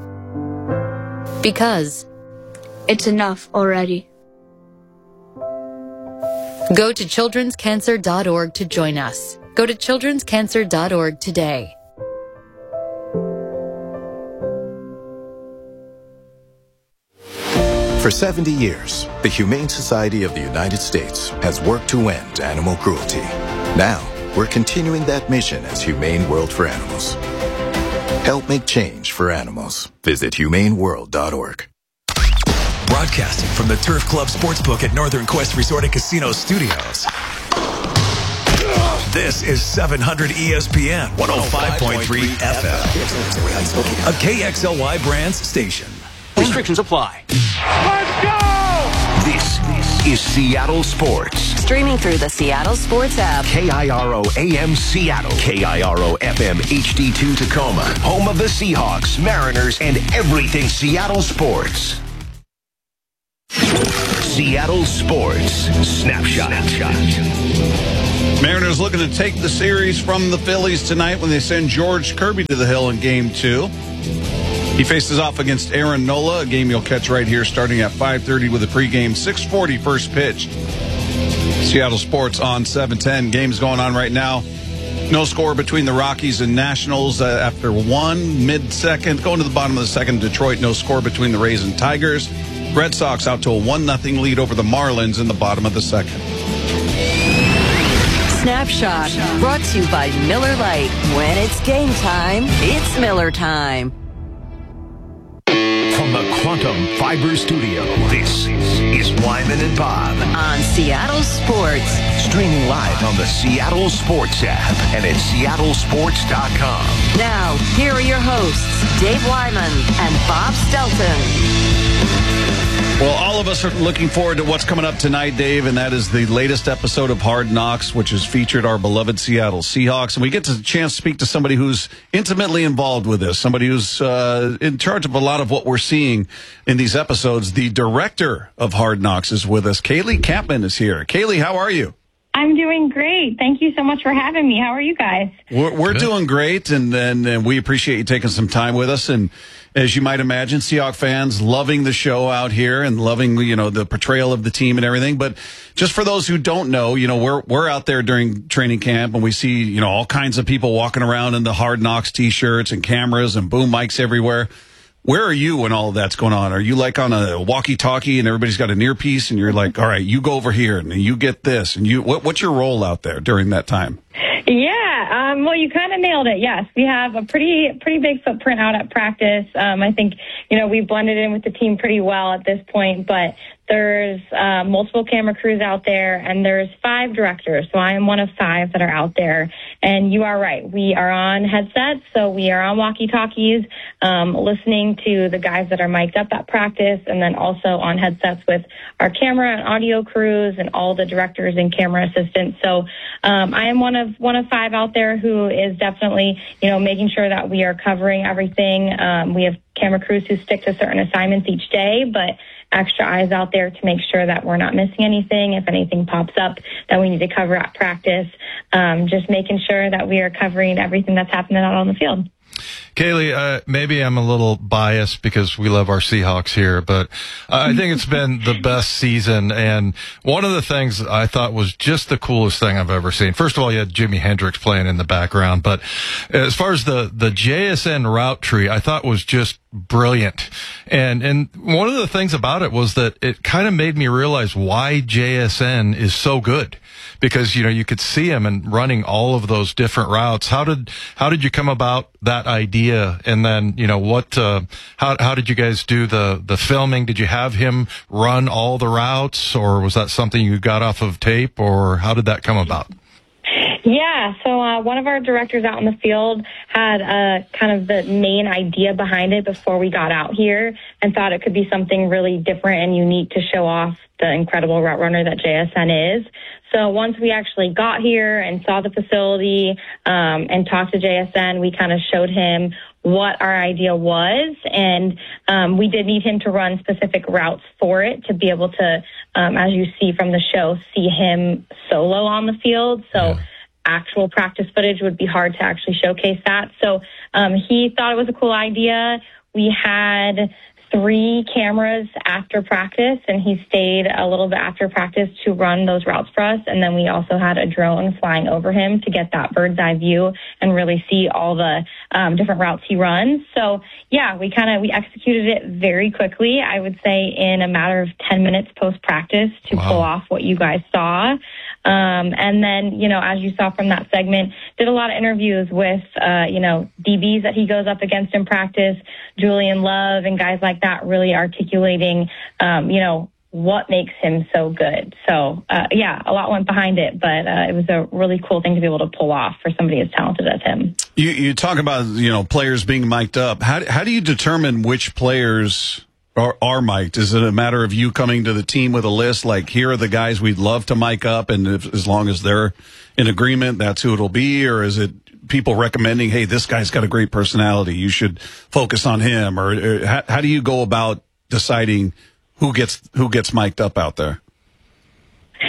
Because it's enough already. Go to childrenscancer.org to join us. Go to childrenscancer.org today. For 70 years, the Humane Society of the United States has worked to end animal cruelty. Now, we're continuing that mission as Humane World for Animals. Help make change for animals. Visit humaneworld.org. Broadcasting from the Turf Club Sportsbook at Northern Quest Resort and Casino Studios. This is 700 ESPN 105.3 FM. A KXLY Brands station. Restrictions apply. Let's go! This is Seattle Sports. Streaming through the Seattle Sports app. KIRO AM Seattle. KIRO FM HD2 Tacoma. Home of the Seahawks, Mariners, and everything Seattle sports. Seattle Sports Snapshot. Mariners looking to take the series from the Phillies tonight when they send George Kirby to the hill in Game 2. He faces off against Aaron Nola, a game you'll catch right here starting at 5:30 with a pregame 6:40 first pitch. Seattle Sports on 710. Game's going on right now. No score between the Rockies and Nationals after one mid-second. Going to the bottom of the second, Detroit, no score between the Rays and Tigers. Red Sox out to a 1-0 lead over the Marlins in the bottom of the second. Snapshot brought to you by Miller Lite. When it's game time, it's Miller time. From the Quantum Fiber Studio, this is Wyman and Bob. On Seattle Sports. Streaming live on the Seattle Sports app and at seattlesports.com. Now, here are your hosts, Dave Wyman and Bob Stelton. Well, all of us are looking forward to what's coming up tonight, Dave, and that is the latest episode of Hard Knocks, which has featured our beloved Seattle Seahawks. And we get a chance to speak to somebody who's intimately involved with this, somebody who's in charge of a lot of what we're seeing in these episodes. The director of Hard Knocks is with us. Kaylee Kampman is here. Kaylee, how are you? I'm doing great. Thank you so much for having me. How are you guys? We're doing great, and we appreciate you taking some time with us. And as you might imagine, Seahawks fans loving the show out here and loving, the portrayal of the team and everything. But just for those who don't know, we're out there during training camp and we see, all kinds of people walking around in the Hard Knocks T-shirts and cameras and boom mics everywhere. Where are you when all of that's going on? Are you like on a walkie-talkie and everybody's got an earpiece and you're like, all right, you go over here and you get this and what's your role out there during that time? Yeah, well, you kind of nailed it. Yes, we have a pretty big footprint out at practice. I think, we've blended in with the team pretty well at this point, but there's multiple camera crews out there, and there's 5 directors. So I am one of 5 that are out there. And you are right. We are on headsets, so we are on walkie-talkies, listening to the guys that are mic'd up at practice, and then also on headsets with our camera and audio crews and all the directors and camera assistants. So I am one of 5 out there who is definitely, making sure that we are covering everything. We have camera crews who stick to certain assignments each day, but extra eyes out there to make sure that we're not missing anything. If anything pops up that we need to cover at practice, just making sure that we are covering everything that's happening out on the field. Kaylee, maybe I'm a little biased because we love our Seahawks here, but I think it's been the best season. And one of the things I thought was just the coolest thing I've ever seen. First of all, you had Jimi Hendrix playing in the background, but as far as the JSN route tree, I thought was just brilliant. And one of the things about it was that it kind of made me realize why JSN is so good. Because, you could see him and running all of those different routes. How did you come about that idea? And then, how did you guys do the filming? Did you have him run all the routes, or was that something you got off of tape, or how did that come about? Yeah, so one of our directors out in the field had kind of the main idea behind it before we got out here and thought it could be something really different and unique to show off the incredible route runner that JSN is. So once we actually got here and saw the facility and talked to JSN, we kind of showed him what our idea was, and we did need him to run specific routes for it to be able to, as you see from the show, see him solo on the field. So actual practice footage would be hard to actually showcase that. So he thought it was a cool idea. We had 3 cameras after practice, and he stayed a little bit after practice to run those routes for us. And then we also had a drone flying over him to get that bird's eye view and really see all the different routes he runs. So yeah, we executed it very quickly. I would say in a matter of 10 minutes post practice to pull off what you guys saw. And then, as you saw from that segment, did a lot of interviews with, DBs that he goes up against in practice, Julian Love and guys like that, really articulating, what makes him so good. So, a lot went behind it, but it was a really cool thing to be able to pull off for somebody as talented as him. You talk about, players being mic'd up. How do you determine which players are mic'd? Is it a matter of you coming to the team with a list, like, here are the guys we'd love to mic up, and as long as they're in agreement, that's who it'll be? Or is it people recommending, hey, this guy's got a great personality, you should focus on him? Or how do you go about deciding who gets mic'd up out there? Yeah,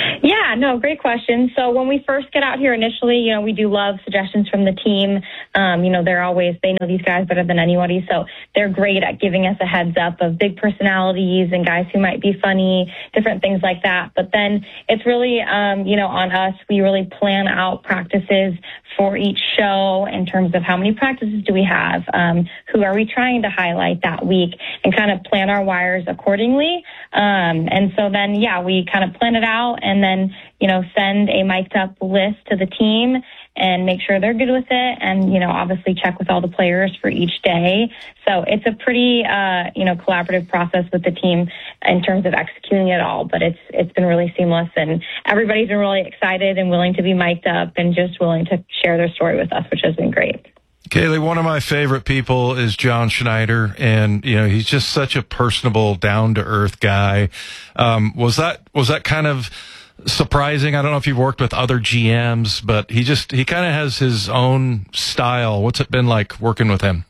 Yeah, no, great question. So when we first get out here initially, we do love suggestions from the team. They know these guys better than anybody. So they're great at giving us a heads up of big personalities and guys who might be funny, different things like that. But then it's really, on us. We really plan out practices for each show in terms of how many practices do we have, who are we trying to highlight that week, and kind of plan our wires accordingly. And so then, we kind of plan it out and then, send a mic'd up list to the team and make sure they're good with it, and, obviously check with all the players for each day. So it's a pretty, collaborative process with the team in terms of executing it all, but it's been really seamless, and everybody's been really excited and willing to be mic'd up and just willing to share their story with us, which has been great. Kaylee, one of my favorite people is John Schneider, and he's just such a personable, down-to-earth guy. Was that kind of surprising? I don't know if you've worked with other GMs, but he kind of has his own style. What's it been like working with him?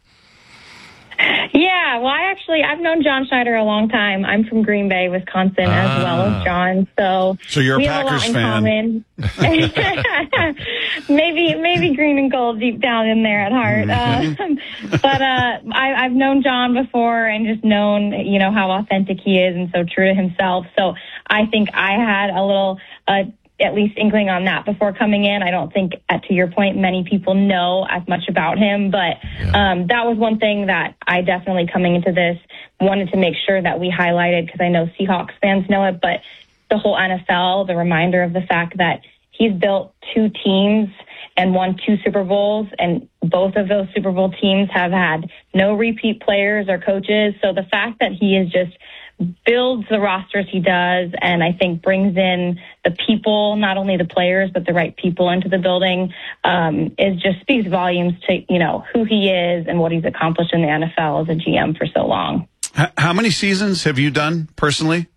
Yeah, well, I've known John Schneider a long time. I'm from Green Bay, Wisconsin, as well as John. So you're we a Packers have a lot in common. maybe green and gold deep down in there at heart. But I've known John before and just known, how authentic he is and so true to himself. So I think I had a little at least inkling on that before coming in. I don't think, to your point, many people know as much about him, but that was one thing that I definitely, coming into this, wanted to make sure that we highlighted, because I know Seahawks fans know it, but the whole NFL, the reminder of the fact that he's built 2 teams and won 2 Super Bowls, and both of those Super Bowl teams have had no repeat players or coaches. So the fact that he is just builds the rosters he does, and I think brings in the people, not only the players, but the right people into the building, just speaks volumes to, who he is and what he's accomplished in the NFL as a GM for so long. How many seasons have you done personally?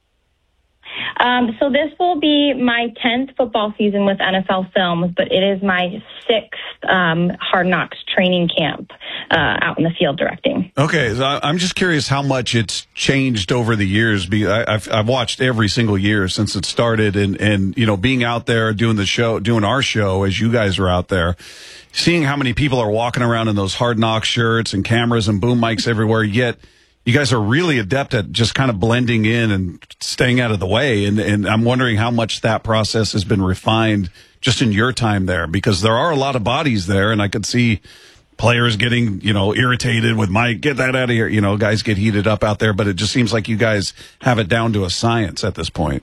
So this will be my 10th football season with NFL Films, but it is my 6th Hard Knocks training camp out in the field directing. Okay, so I'm just curious how much it's changed over the years. I've watched every single year since it started, and being out there doing our show as you guys are out there, seeing how many people are walking around in those Hard Knocks shirts and cameras and boom mics everywhere, yet you guys are really adept at just kind of blending in and staying out of the way. And I'm wondering how much that process has been refined just in your time there, because there are a lot of bodies there, and I could see players getting, irritated with Mike, get that out of here. Guys get heated up out there, but it just seems like you guys have it down to a science at this point.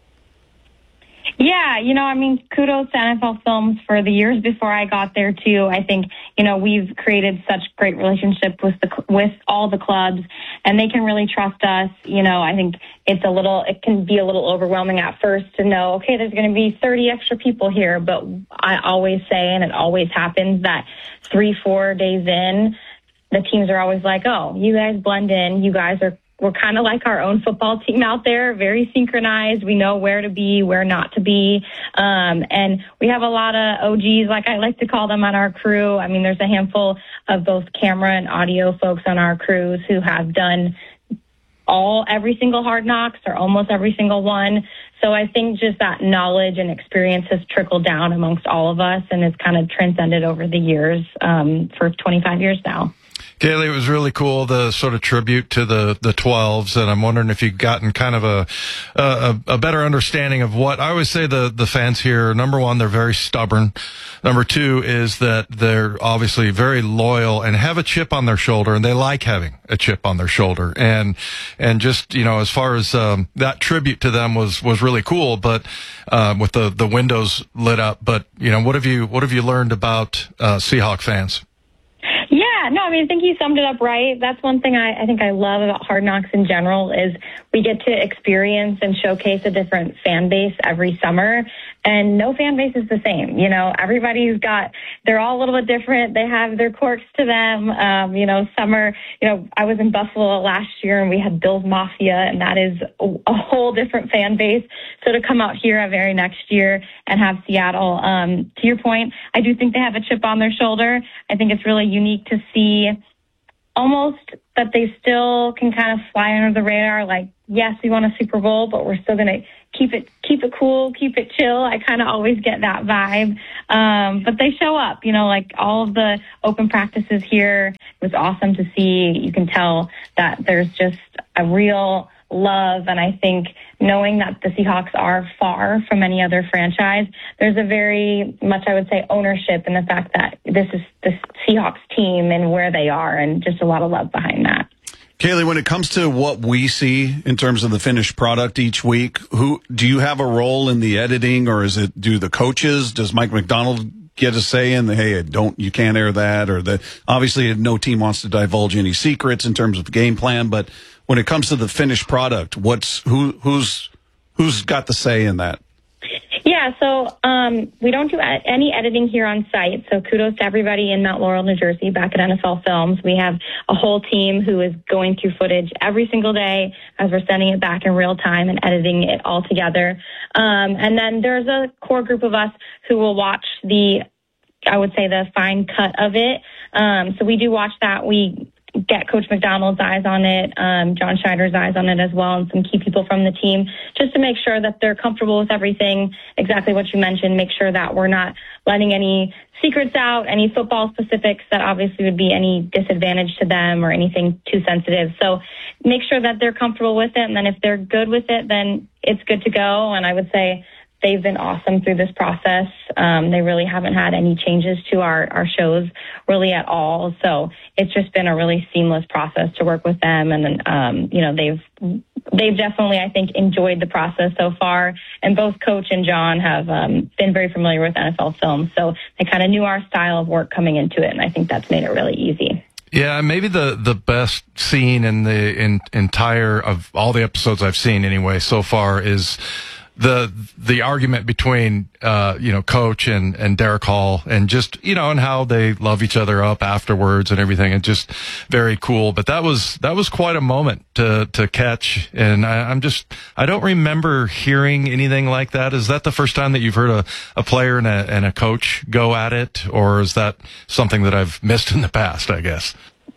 Yeah, kudos to NFL Films for the years before I got there too. I think, we've created such great relationship with all the clubs, and they can really trust us. I think it can be a little overwhelming at first to know, okay, there's going to be 30 extra people here, but I always say, and it always happens, that 3-4 days in, the teams are always like, oh, you guys blend in, we're kind of like our own football team out there, very synchronized. We know where to be, where not to be. And we have a lot of OGs, like I like to call them, on our crew. There's a handful of both camera and audio folks on our crews who have done every single Hard Knocks, or almost every single one. So I think just that knowledge and experience has trickled down amongst all of us, and it's kind of transcended over the years, for 25 years now. Kaylee, it was really cool, the sort of tribute to the 12s, and I'm wondering if you've gotten kind of a better understanding of what I always say the fans here. Number one, they're very stubborn. Number two is that they're obviously very loyal and have a chip on their shoulder, and they like having a chip on their shoulder. And just, as far as that tribute to them was really cool, but with the windows lit up. But, what have you learned about Seahawk fans? Yeah, no, I think you summed it up right. That's one thing I think I love about Hard Knocks in general is we get to experience and showcase a different fan base every summer. And no fan base is the same. They're all a little bit different. They have their quirks to them. I was in Buffalo last year and we had Bills Mafia, and that is a whole different fan base. So to come out here very next year and have Seattle, to your point, I do think they have a chip on their shoulder. I think it's really unique to see almost that they still can kind of fly under the radar. Like, yes, we won a Super Bowl, but we're still going to keep it cool, keep it chill. I kind of always get that vibe. But they show up, like all of the open practices here. It was awesome to see. You can tell that there's just a real love. And I think knowing that the Seahawks are far from any other franchise, there's a very much, I would say, ownership in the fact that this is the Seahawks team and where they are, and just a lot of love behind that. Kaylee, when it comes to what we see in terms of the finished product each week, do you have a role in the editing, or do the coaches? Does Mike Macdonald get a say in hey, you can't air that, or obviously no team wants to divulge any secrets in terms of game plan, but when it comes to the finished product, who's got the say in that? Yeah, so we don't do any editing here on site, so kudos to everybody in Mount Laurel, New Jersey, back at NFL Films. We have a whole team who is going through footage every single day as we're sending it back in real time and editing it all together. And then there's a core group of us who will watch the fine cut of it. So we do watch that. We get Coach McDonald's eyes on it, John Schneider's eyes on it as well, and some key people from the team, just to make sure that they're comfortable with everything, exactly what you mentioned, make sure that we're not letting any secrets out, any football specifics that obviously would be any disadvantage to them or anything too sensitive. So make sure that they're comfortable with it, and then if they're good with it, then it's good to go. And I would say they've been awesome through this process. They really haven't had any changes to our shows really at all. So it's just been a really seamless process to work with them. And then, they've definitely, I think, enjoyed the process so far. And both Coach and John have been very familiar with NFL Films. So they kind of knew our style of work coming into it. And I think that's made it really easy. Yeah, maybe the best scene in the entire of all the episodes I've seen anyway so far is the argument between Coach and Derek Hall, and just and how they love each other up afterwards and everything, and just very cool. But that was quite a moment to catch, and I don't remember hearing anything like that. Is that the first time that you've heard a player and a coach go at it, or is that something that I've missed in the past, I guess?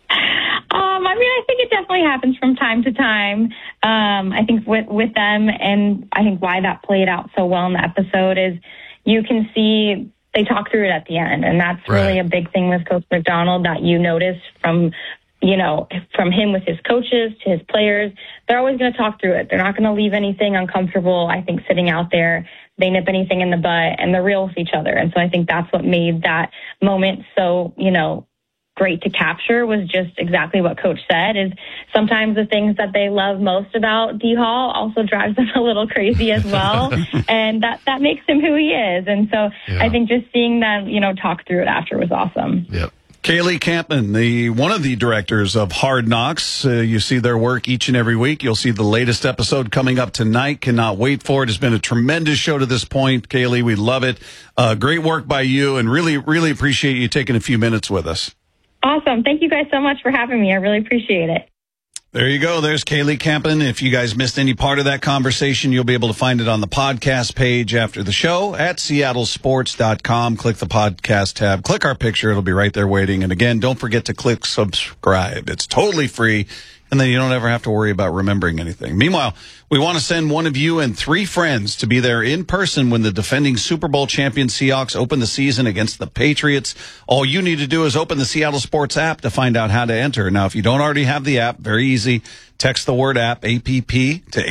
I think it definitely happens from time to time. I think with them, and I think why that played out so well in the episode is you can see they talk through it at the end, and that's really a big thing with Coach McDonald that you notice from him with his coaches to his players. They're always going to talk through it. They're not going to leave anything uncomfortable, I think, sitting out there. They nip anything in the bud, and they're real with each other. And so I think that's what made that moment so, great to capture, was just exactly what Coach said, is sometimes the things that they love most about D. Hall also drives them a little crazy as well. And that makes him who he is. And so I think just seeing them, talk through it after was awesome. Yep. Kaylee Campman, one of the directors of Hard Knocks. You see their work each and every week. You'll see the latest episode coming up tonight. Cannot wait for it. It's been a tremendous show to this point. Kaylee, we love it. Great work by you, and really, really appreciate you taking a few minutes with us. Awesome. Thank you guys so much for having me. I really appreciate it. There you go. There's Kaylee Campman. If you guys missed any part of that conversation, you'll be able to find it on the podcast page after the show at seattlesports.com. Click the podcast tab. Click our picture. It'll be right there waiting. And again, don't forget to click subscribe. It's totally free. And then you don't ever have to worry about remembering anything. Meanwhile, we want to send one of you and 3 friends to be there in person when the defending Super Bowl champion Seahawks open the season against the Patriots. All you need to do is open the Seattle Sports app to find out how to enter. Now, if you don't already have the app, very easy. Text the word app, APP, to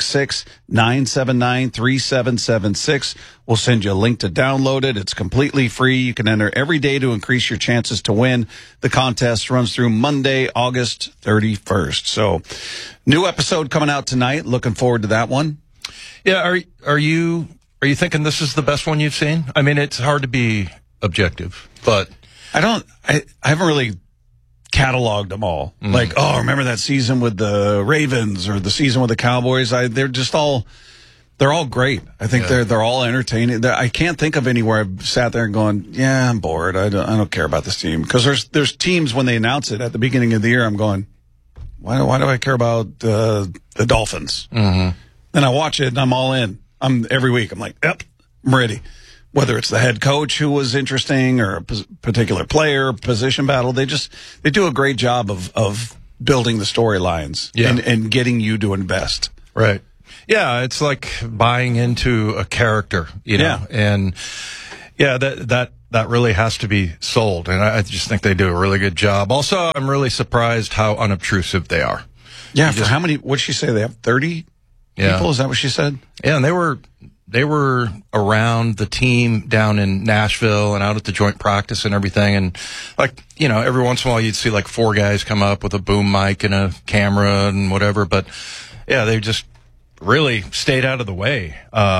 866-979-3776. We'll send you a link to download it. It's completely free. You can enter every day to increase your chances to win. The contest runs through Monday, August 31st. So, new episode coming out tonight. Looking forward to that one. Yeah, are you thinking this is the best one you've seen? I mean, it's hard to be objective, but I haven't really cataloged them all. Like, remember that season with the Ravens or the season with the Cowboys? They're all great. I think they're all entertaining. I can't think of anywhere I've sat there and gone, yeah, I'm bored. I don't care about this team. Because there's teams when they announce it at the beginning of the year, I'm going, why do I care about the Dolphins? Mm-hmm. Then I watch it and I'm all in. Every week I'm like, yep, I'm ready. whether it's the head coach who was interesting or a particular player, position battle, they do a great job of building the storylines and getting you to invest. Right. Yeah, it's like buying into a character, you know, and that really has to be sold. And I just think they do a really good job. Also, I'm really surprised how unobtrusive they are. Yeah. For how many, what'd she say? They have 30 people? Is that what she said? Yeah. And they were around the team down in Nashville and out at the joint practice and everything. And like, you know, every once in a while you'd see like 4 guys come up with a boom mic and a camera and whatever. But yeah, they just really stayed out of the way.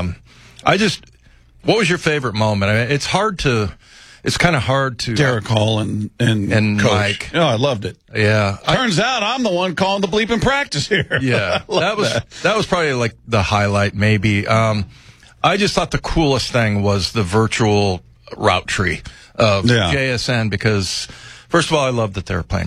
What was your favorite moment? I mean, it's kind of hard to. Derek Hall and Coach. Mike. Oh, I loved it. Yeah. Turns out I'm the one calling the bleeping practice here. Yeah. that was probably like the highlight maybe. I just thought the coolest thing was the virtual route tree of JSN because, first of all, I love that they're playing